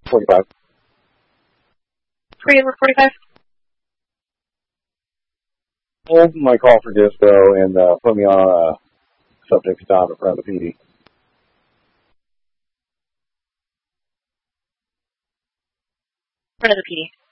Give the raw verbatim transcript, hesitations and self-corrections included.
forty-five. Three over forty-five. Hold my call for dispo and uh, put me on a subject stop in front of the P D. Front of the P D.